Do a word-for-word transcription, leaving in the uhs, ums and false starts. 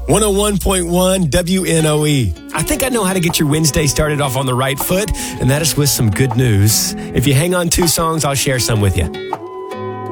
one oh one point one W N O E. I think I know how to get your Wednesday started off on the right foot, and that is with some good news. If you hang on two songs, I'll share some with you.